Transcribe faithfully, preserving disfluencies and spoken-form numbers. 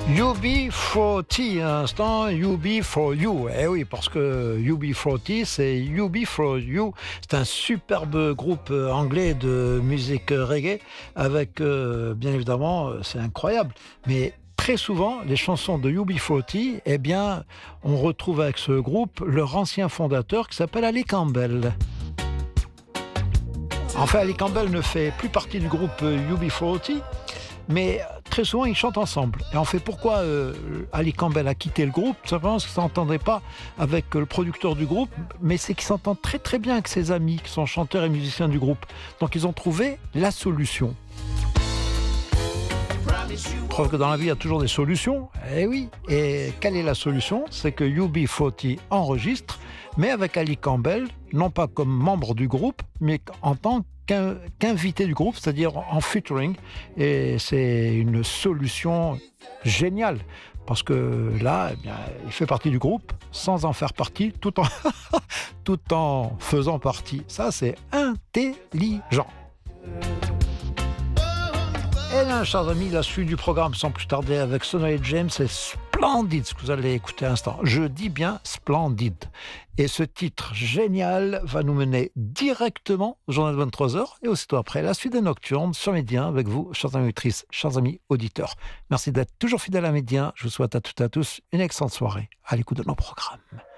U B quarante à l'instant, U B for You. Eh oui, parce que U B quarante, c'est U B for You. C'est un superbe groupe anglais de musique reggae avec, euh, bien évidemment, c'est incroyable. Mais très souvent, les chansons de U B quarante, eh bien, on retrouve avec ce groupe leur ancien fondateur qui s'appelle Ali Campbell. Enfin, Ali Campbell ne fait plus partie du groupe U B quarante, mais très souvent ils chantent ensemble. Et en fait, pourquoi euh, Ali Campbell a quitté le groupe? Tout simplement parce qu'il ne s'entendait pas avec le producteur du groupe, mais c'est qu'il s'entend très très bien avec ses amis qui sont chanteurs et musiciens du groupe. Donc ils ont trouvé la solution. Preuve que dans la vie, il y a toujours des solutions. Eh oui. Et quelle est la solution? C'est que U B quarante enregistre, mais avec Ali Campbell, non pas comme membre du groupe, mais en tant qu'in- qu'invité du groupe, c'est-à-dire en featuring. Et c'est une solution géniale. Parce que là, eh bien, il fait partie du groupe sans en faire partie, tout en, tout en faisant partie. Ça, c'est intelligent. Et là, chers amis, la suite du programme sans plus tarder avec Sonny James, c'est splendide ce que vous allez écouter à l'instant. Je dis bien splendide. Et ce titre génial va nous mener directement au journal de vingt-trois heures et aussitôt après la suite des Nocturnes sur Média avec vous, chers amis auditrices, chers amis auditeurs. Merci d'être toujours fidèles à Média. Je vous souhaite à toutes et à tous une excellente soirée à l'écoute de nos programmes.